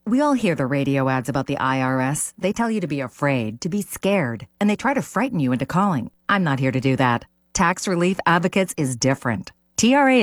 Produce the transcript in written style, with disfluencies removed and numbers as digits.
We all hear the radio ads about the IRS. They tell you to be afraid, to be scared, and they try to frighten you into calling. I'm not here to do that. Tax Relief Advocates is different. TRA